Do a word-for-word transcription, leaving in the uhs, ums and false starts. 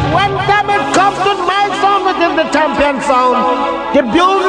when damn it comes to my sound within the champion sound, the bugle